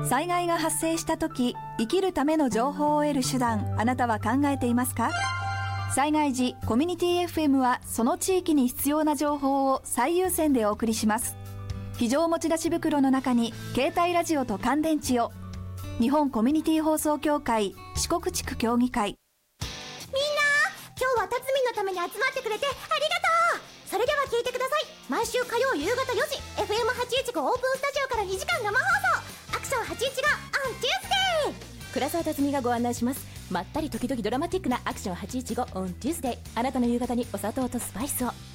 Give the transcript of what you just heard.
災害が発生した時、生きるための情報を得る手段、あなたは考えていますか？災害時、コミュニティ FM はその地域に必要な情報を最優先でお送りします。非常持ち出し袋の中に携帯ラジオと乾電池を。日本コミュニティ放送協会四国地区協議会。 みんな、今日は辰巳のために集まってくれてありがとう。それでは聞いてください。毎週火曜夕方4時 FM815 オープンスタジオから2時間生放送、アクション815 on Tuesday。 倉沢辰巳がご案内します。まったり時々ドラマティックなアクション815 on Tuesday。 あなたの夕方にお砂糖とスパイスを。